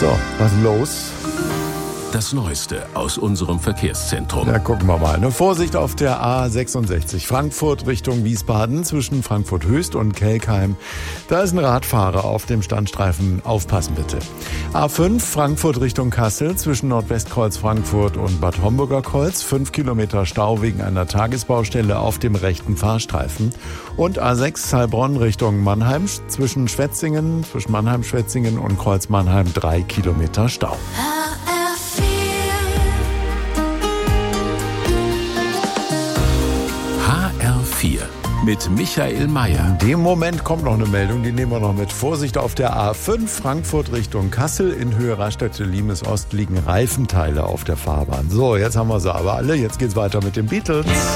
So, was ist los? Das Neueste aus unserem Verkehrszentrum. Ja, gucken wir mal. Vorsicht auf der A66 Frankfurt Richtung Wiesbaden zwischen Frankfurt Höchst und Kelkheim. Da ist ein Radfahrer auf dem Standstreifen. Aufpassen bitte. A5 Frankfurt Richtung Kassel zwischen Nordwestkreuz Frankfurt und Bad Homburger Kreuz. 5 Kilometer Stau wegen einer Tagesbaustelle auf dem rechten Fahrstreifen. Und A6 Heilbronn Richtung Mannheim zwischen Mannheim-Schwetzingen und Kreuz Mannheim 3 Kilometer Stau. HR4 mit Michael Mayer. In dem Moment kommt noch eine Meldung, die nehmen wir noch mit. Vorsicht auf der A5 Frankfurt Richtung Kassel. In Höhe Raststätte-Limes Ost liegen Reifenteile auf der Fahrbahn. So, jetzt haben wir sie aber alle. Jetzt geht's weiter mit den Beatles.